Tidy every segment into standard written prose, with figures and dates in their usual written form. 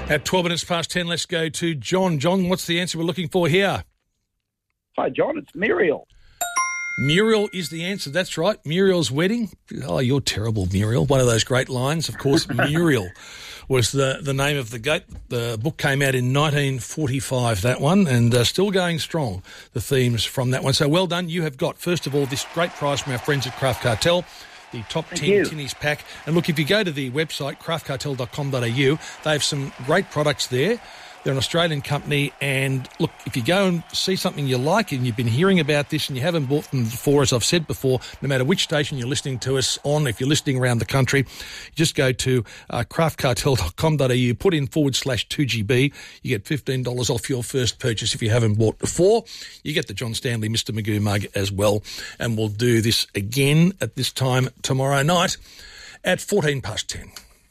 At 12 minutes past 10, let's go to John. John, what's the answer we're looking for here? Hi, John. It's Muriel. Muriel is the answer. That's right. Muriel's Wedding. Oh, you're terrible, Muriel. One of those great lines. Of course, Muriel was the name of the goat. The book came out in 1945, that one, and still going strong, the themes from that one. So well done. You have got, first of all, this great prize from our friends at Craft Cartel, the top 10 tinnies pack. And look, if you go to the website, craftcartel.com.au, they have some great products there. They're an Australian company, and look, if you go and see something you like and you've been hearing about this and you haven't bought them before, as I've said before, no matter which station you're listening to us on, if you're listening around the country, just go to craftcartel.com.au, put in /2GB, you get $15 off your first purchase if you haven't bought before. You get the John Stanley Mr. Magoo mug as well, and we'll do this again at this time tomorrow night at 14 past 10.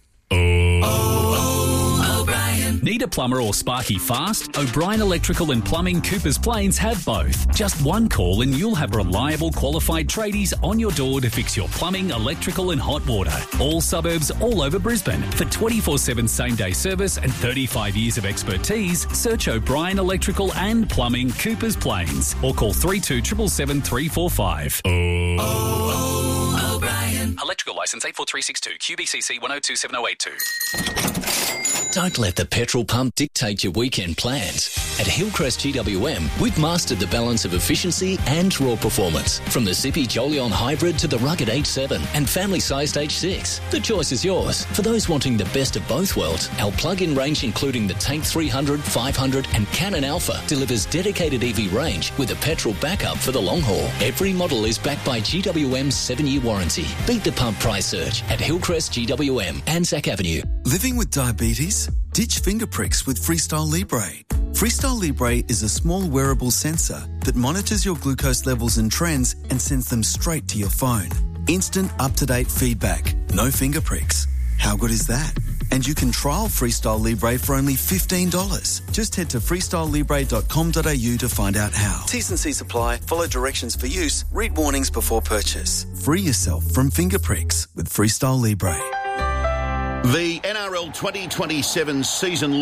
Need a plumber or sparky fast? O'Brien Electrical and Plumbing Coopers Plains have both. Just one call and you'll have reliable, qualified tradies on your door to fix your plumbing, electrical and hot water. All suburbs, all over Brisbane. For 24/7 same-day service and 35 years of expertise, search O'Brien Electrical and Plumbing Coopers Plains or call 3277 345. O'Brien. Electrical licence 84362, QBCC 1027082. Don't let the petrol pump dictate your weekend plans. At Hillcrest GWM, we've mastered the balance of efficiency and raw performance. From the zippy Jolion Hybrid to the rugged H7 and family-sized H6. The choice is yours. For those wanting the best of both worlds, our plug-in range including the Tank 300, 500 and Cannon Alpha delivers dedicated EV range with a petrol backup for the long haul. Every model is backed by GWM's 7-year warranty. Beat the pump price surge at Hillcrest GWM, Anzac Avenue. Living with diabetes? Ditch finger pricks with Freestyle Libre. Freestyle Libre is a small wearable sensor that monitors your glucose levels and trends and sends them straight to your phone. Instant, up-to-date feedback. No finger pricks. How good is that? And you can trial Freestyle Libre for only $15. Just head to freestylelibre.com.au to find out how. T's and C's apply. Follow directions for use. Read warnings before purchase. Free yourself from finger pricks with Freestyle Libre. The NRL 2027 season